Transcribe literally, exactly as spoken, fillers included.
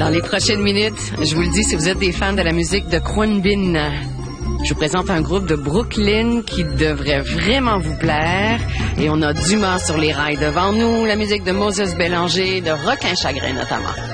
Dans les prochaines minutes, je vous le dis, si vous êtes des fans de la musique de Kwon Bin, je vous présente un groupe de Brooklyn qui devrait vraiment vous plaire. Et on a Dumas sur les rails devant nous, la musique de Moses Bélanger, de Requin Chagrin notamment.